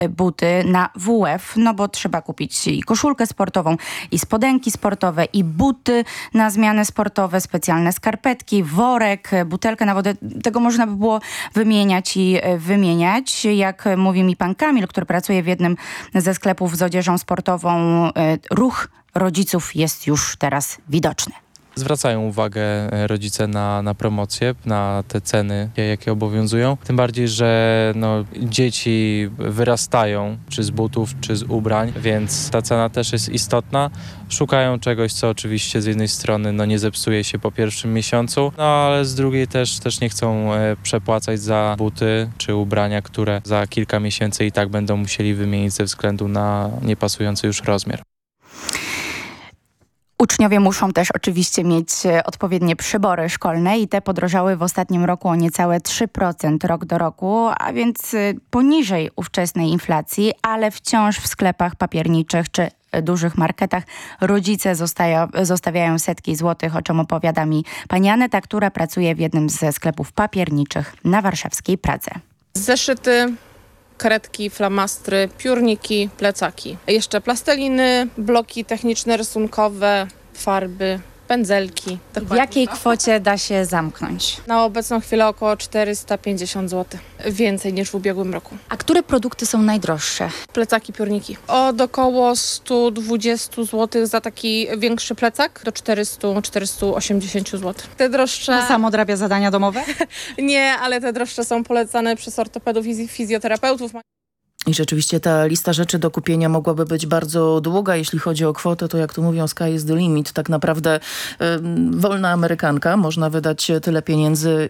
buty na WF, no bo trzeba kupić i koszulkę sportową, i spodenki sportowe, i buty na zmiany sportowe, specjalne skarpetki, worek, butelkę na wodę. Tego można by było wymieniać i wymieniać. Jak mówi mi pan Kamil, który pracuje w jednym ze sklepów z odzieżą sportową, ruch rodziców jest już teraz widoczny. Zwracają uwagę rodzice na promocje, na te ceny, jakie obowiązują. Tym bardziej, że dzieci wyrastają czy z butów, czy z ubrań, więc ta cena też jest istotna. Szukają czegoś, co oczywiście z jednej strony nie zepsuje się po pierwszym miesiącu, ale z drugiej też nie chcą przepłacać za buty czy ubrania, które za kilka miesięcy i tak będą musieli wymienić ze względu na niepasujący już rozmiar. Uczniowie muszą też oczywiście mieć odpowiednie przybory szkolne i te podrożały w ostatnim roku o niecałe 3% rok do roku, a więc poniżej ówczesnej inflacji, ale wciąż w sklepach papierniczych czy dużych marketach rodzice zostawiają setki złotych, o czym opowiada mi pani Aneta, która pracuje w jednym ze sklepów papierniczych na warszawskiej Pradze. Zeszyty, karetki, flamastry, piórniki, plecaki. Jeszcze plasteliny, bloki techniczne, rysunkowe, farby, pędzelki. W jakiej kwocie da się zamknąć? Na obecną chwilę około 450 zł. Więcej niż w ubiegłym roku. A które produkty są najdroższe? Plecaki, piórniki. Od około 120 zł za taki większy plecak do 400-480 zł. Te droższe... To samo odrabia zadania domowe? Nie, ale te droższe są polecane przez ortopedów i fizjoterapeutów. I rzeczywiście ta lista rzeczy do kupienia mogłaby być bardzo długa. Jeśli chodzi o kwotę, to jak tu mówią, sky is the limit. Tak naprawdę wolna amerykanka. Można wydać tyle pieniędzy,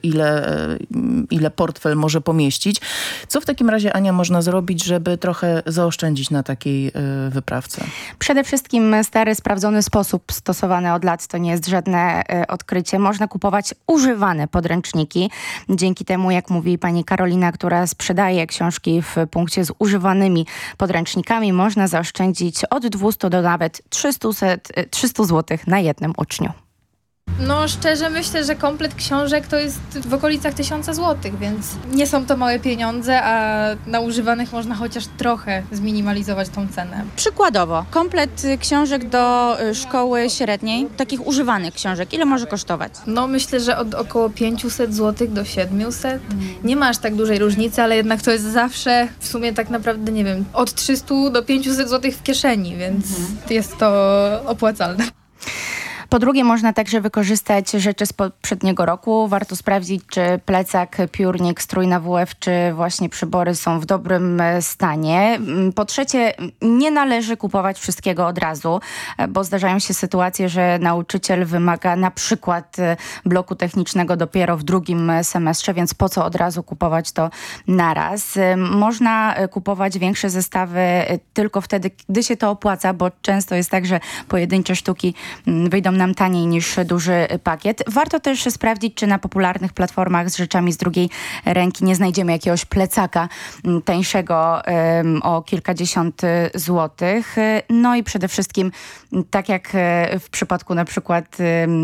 ile portfel może pomieścić. Co w takim razie, Ania, można zrobić, żeby trochę zaoszczędzić na takiej wyprawce? Przede wszystkim stary, sprawdzony sposób stosowany od lat. To nie jest żadne odkrycie. Można kupować używane podręczniki. Dzięki temu, jak mówi pani Karolina, która sprzedaje książki w punkcie z używanymi podręcznikami, można zaoszczędzić od 200 do nawet 300 zł na jednym uczniu. No szczerze myślę, że komplet książek to jest w okolicach 1000 zł, więc nie są to małe pieniądze, a na używanych można chociaż trochę zminimalizować tą cenę. Przykładowo, komplet książek do szkoły średniej, takich używanych książek, ile może kosztować? No myślę, że od około 500 zł do 700. Nie ma aż tak dużej różnicy, ale jednak to jest zawsze w sumie tak naprawdę, nie wiem, od 300 do 500 zł w kieszeni, więc jest to opłacalne. Po drugie, można także wykorzystać rzeczy z poprzedniego roku. Warto sprawdzić, czy plecak, piórnik, strój na WF, czy właśnie przybory są w dobrym stanie. Po trzecie, nie należy kupować wszystkiego od razu, bo zdarzają się sytuacje, że nauczyciel wymaga na przykład bloku technicznego dopiero w drugim semestrze, więc po co od razu kupować to naraz? Można kupować większe zestawy tylko wtedy, gdy się to opłaca, bo często jest tak, że pojedyncze sztuki wyjdą nam taniej niż duży pakiet. Warto też sprawdzić, czy na popularnych platformach z rzeczami z drugiej ręki nie znajdziemy jakiegoś plecaka tańszego o kilkadziesiąt złotych. No i przede wszystkim, tak jak w przypadku na przykład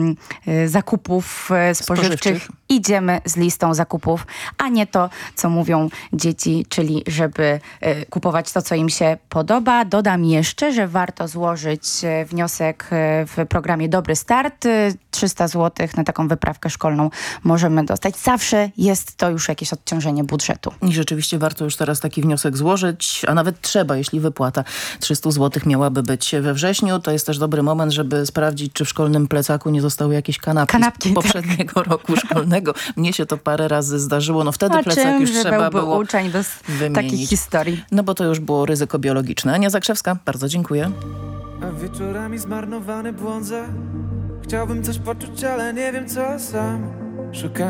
zakupów spożywczych, idziemy z listą zakupów, a nie to, co mówią dzieci, czyli żeby kupować to, co im się podoba. Dodam jeszcze, że warto złożyć wniosek w programie Dobry Start. 300 zł na taką wyprawkę szkolną możemy dostać. Zawsze jest to już jakieś odciążenie budżetu. I rzeczywiście warto już teraz taki wniosek złożyć, a nawet trzeba, jeśli wypłata 300 zł miałaby być we wrześniu. To jest też dobry moment, żeby sprawdzić, czy w szkolnym plecaku nie zostały jakieś kanapki z poprzedniego roku szkolnego. Mnie się to parę razy zdarzyło. No wtedy plecak już trzeba było uczeń bez wymienić. takich historii. No bo to już było ryzyko biologiczne. Ania Zakrzewska, bardzo dziękuję. A wieczorami zmarnowany błądzę. Chciałbym coś poczuć, ale nie wiem co sam. Szukam